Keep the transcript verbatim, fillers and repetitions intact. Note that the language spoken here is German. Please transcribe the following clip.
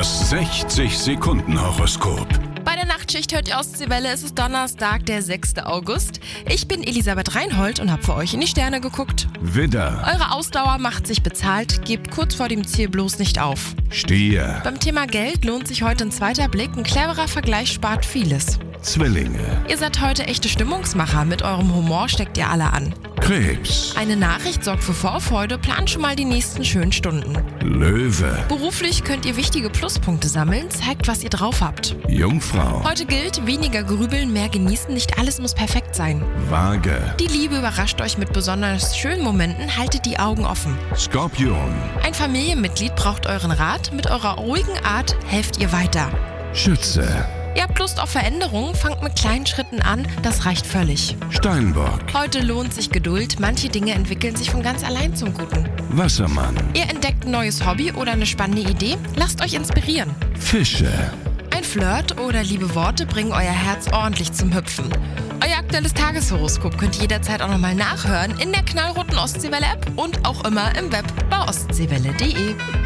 Das sechzig-Sekunden-Horoskop. Bei der Nachtschicht hört ihr Ostseewelle, es ist Donnerstag, der sechster August. Ich bin Elisabeth Reinhold und habe für euch in die Sterne geguckt. Widder, Eure Ausdauer macht sich bezahlt, gebt kurz vor dem Ziel bloß nicht auf. Stier, Beim Thema Geld lohnt sich heute ein zweiter Blick, ein cleverer Vergleich spart vieles. Zwillinge, Ihr seid heute echte Stimmungsmacher, mit eurem Humor steckt ihr alle an. Krebs, Eine Nachricht sorgt für Vorfreude, plant schon mal die nächsten schönen Stunden. Löwe, Beruflich könnt ihr wichtige Pluspunkte sammeln, zeigt, was ihr drauf habt. Jungfrau, Heute gilt, weniger grübeln, mehr genießen, nicht alles muss perfekt sein. Waage, Die Liebe überrascht euch mit besonders schönen Momenten, haltet die Augen offen. Skorpion, Ein Familienmitglied braucht euren Rat, mit eurer ruhigen Art helft ihr weiter. Schütze, Ihr habt Lust auf Veränderungen, fangt mit kleinen Schritten an, das reicht völlig. Steinbock, Heute lohnt sich Geduld, manche Dinge entwickeln sich von ganz allein zum Guten. Wassermann, Ihr entdeckt ein neues Hobby oder eine spannende Idee, lasst euch inspirieren. Fische. Ein Flirt oder liebe Worte bringen euer Herz ordentlich zum Hüpfen. Euer aktuelles Tageshoroskop könnt ihr jederzeit auch nochmal nachhören in der knallroten Ostseewelle-App und auch immer im Web bei ostseewelle punkt de.